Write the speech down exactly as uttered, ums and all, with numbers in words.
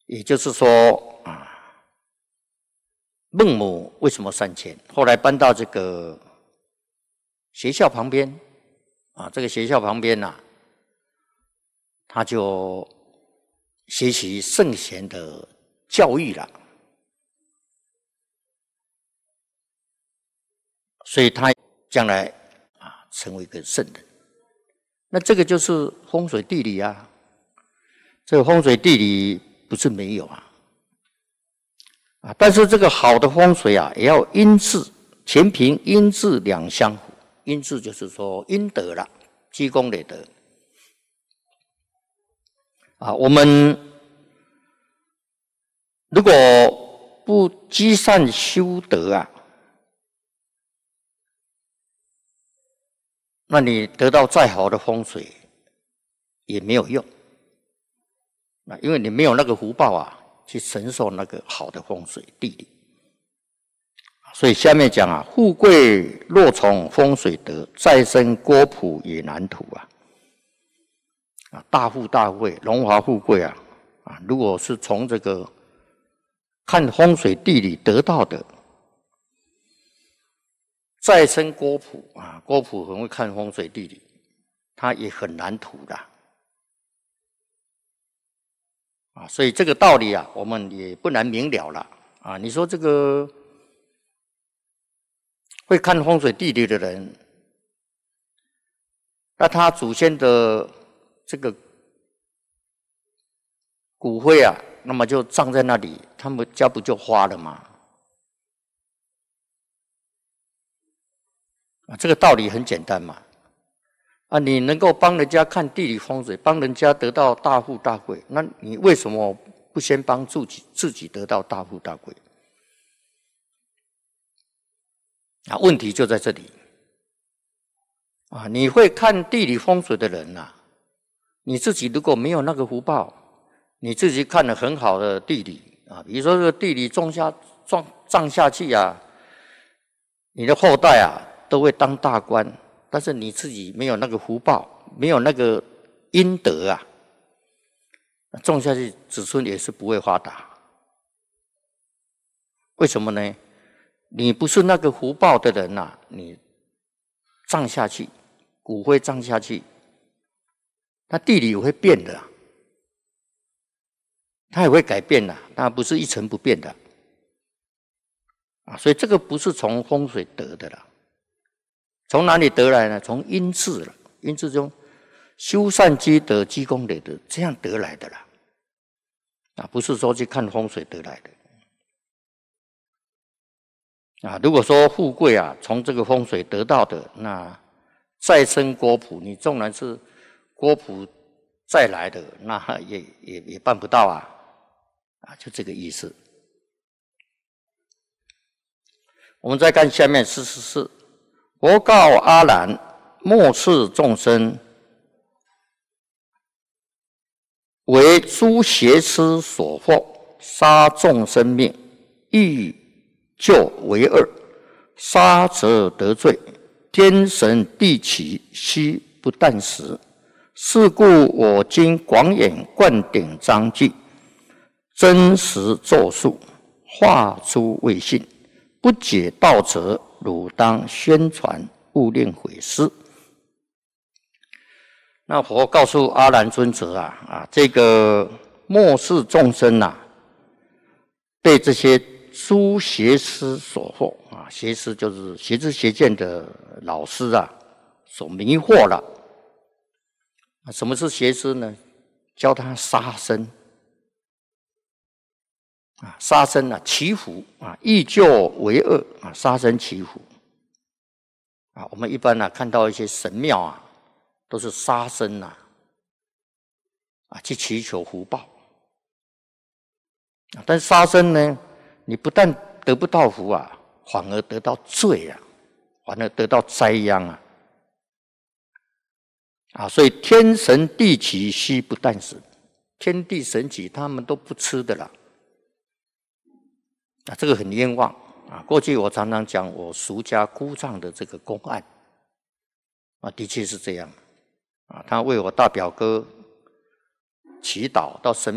也就是说啊，孟母为什么三迁？后来搬到这个学校旁边啊，这个学校旁边呐、啊，他就学习圣贤的教育了，所以他将来啊成为一个圣人。那这个就是风水地理啊，这个风水地理不是没有啊。啊，但是这个好的风水啊，也要阴质，全凭阴质两相符。阴质就是说阴德了，积功累德。啊，我们如果不积善修德啊，那你得到再好的风水也没有用。啊，因为你没有那个福报啊，去承受那个好的风水地理。所以下面讲啊，富贵若从风水得，再生郭璞也难图啊。啊，大富大贵、荣华富贵啊，啊，如果是从这个看风水地理得到的，再生郭璞啊，郭璞很会看风水地理，他也很难图的。啊，所以这个道理啊，我们也不难明了了啊。你说这个会看风水地理的人，那他祖先的这个骨灰啊，那么就葬在那里，他们家不就花了吗？啊，这个道理很简单嘛。啊，你能够帮人家看地理风水，帮人家得到大富大贵，那你为什么不先帮自己自己得到大富大贵？啊，问题就在这里。啊，你会看地理风水的人呐、啊，你自己如果没有那个福报，你自己看了很好的地理啊，比如说这个地理种下种葬下去啊，你的后代啊都会当大官。但是你自己没有那个福报，没有那个阴德啊，种下去子孙也是不会发达。为什么呢？你不是那个福报的人呐、啊，你葬下去，骨灰葬下去，那地理也会变的、啊，它也会改变的、啊，它不是一成不变的啊。所以这个不是从风水得的啦。从哪里得来呢？从阴质了，阴质中修善积德、积功累德，这样得来的啦。啊，不是说去看风水得来的。啊，如果说富贵啊，从这个风水得到的，那再生郭璞，你纵然是郭璞再来的，那也也也办不到啊。啊，就这个意思。我们再看下面四十四。佛告阿难：末世众生为诸邪师所惑，杀众生命，欲救为恶，杀则得罪，天神地起，悉不但时。是故我今广演灌顶章句，真实咒术，化诸未信，不解道者，汝当宣传，勿令毁师。那佛告诉阿难尊者啊，啊，这个末世众生啊，被这些诸邪师所惑啊，邪师就是邪知邪见的老师啊，所迷惑了。什么是邪师呢？教他杀生啊，杀生啊，祈福啊，欲救为恶啊，杀生祈福啊。我们一般啊看到一些神庙啊，都是杀生啊，啊去祈求福报啊。但杀生呢，你不但得不到福啊，反而得到罪啊，反而得到灾殃啊。啊，所以天神地起，悉不但食，天地神起他们都不吃的啦。啊，这个很冤枉啊！过去我常常讲我俗家姑丈的这个公案，啊，的确是这样啊。他为我大表哥祈祷到神